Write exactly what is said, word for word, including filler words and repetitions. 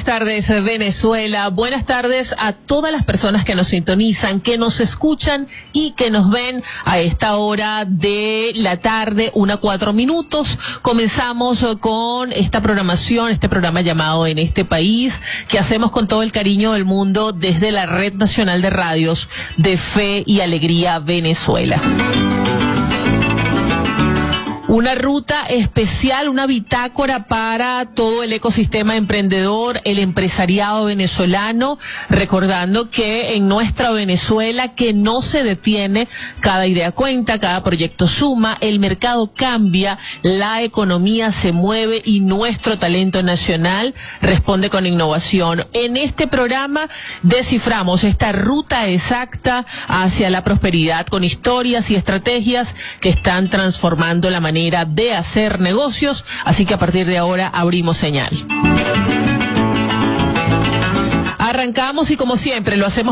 tardes, Venezuela. Buenas tardes a todas las personas que nos sintonizan, que nos escuchan y que nos ven a esta hora de la tarde, una cuatro minutos. Comenzamos con esta programación, este programa llamado En este País, que hacemos con todo el cariño del mundo desde la Red Nacional de Radios de Fe y Alegría Venezuela. Una ruta especial, una bitácora para todo el ecosistema emprendedor, el empresariado venezolano, recordando que en nuestra Venezuela que no se detiene, cada idea cuenta, cada proyecto suma, el mercado cambia, la economía se mueve y nuestro talento nacional responde con innovación. En este programa desciframos esta ruta exacta hacia la prosperidad con historias y estrategias que están transformando la manera de hacer negocios, así que a partir de ahora abrimos señal. Arrancamos y como siempre lo hacemos